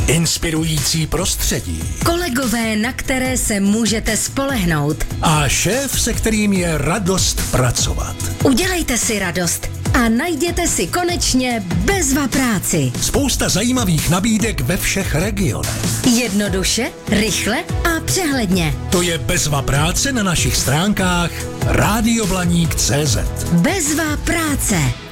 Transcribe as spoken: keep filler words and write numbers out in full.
Inspirující prostředí. Kolegové, na které se můžete spolehnout. A šéf, se kterým je radost pracovat. Udělejte si radost a najděte si konečně Bezva práci. Spousta zajímavých nabídek ve všech regionech. Jednoduše, rychle a přehledně. To je Bezva práce na našich stránkách rádio blaník tečka cé zet. Bezva práce.